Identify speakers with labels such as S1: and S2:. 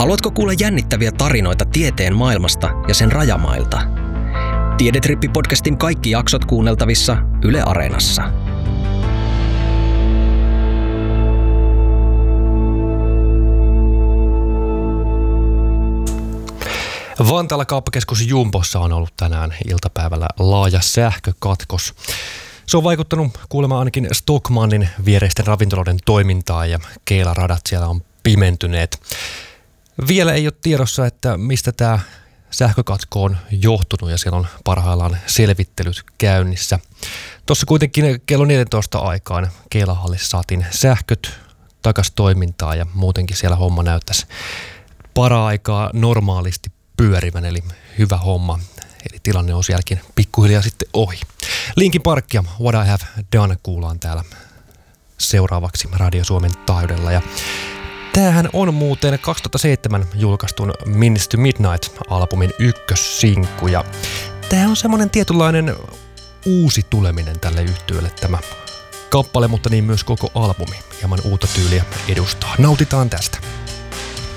S1: Haluatko kuulla jännittäviä tarinoita tieteen maailmasta ja sen rajamailta? Tiedetrippi-podcastin kaikki jaksot kuunneltavissa Yle Areenassa.
S2: Vantaalla kauppakeskus Jumbossa on ollut tänään iltapäivällä laaja sähkökatkos. Se on vaikuttanut kuulemma ainakin Stockmannin viereisten ravintoloiden toimintaan ja keilaradat siellä on pimentyneet. Vielä ei ole tiedossa, että mistä tämä sähkökatko on johtunut ja siellä on parhaillaan selvittelyt käynnissä. Tuossa kuitenkin kello 14 aikaan keilahallissa saatiin sähköt takaisin toimintaan ja muutenkin siellä homma näyttäisi para-aikaa normaalisti pyörivän, eli hyvä homma. Eli tilanne on sielläkin pikkuhiljaa sitten ohi. Linkin Parkkia, What I Have Done kuullaan täällä seuraavaksi Radio Suomen taajuudella. Ja tämähän on muuten 2007 julkaistun Minutes to Midnight-albumin ykkössinkku. Ja tämä on semmoinen tietynlainen uusi tuleminen tälle yhtyeelle tämä kappale, mutta niin myös koko albumi hieman uutta tyyliä edustaa. Nautitaan tästä.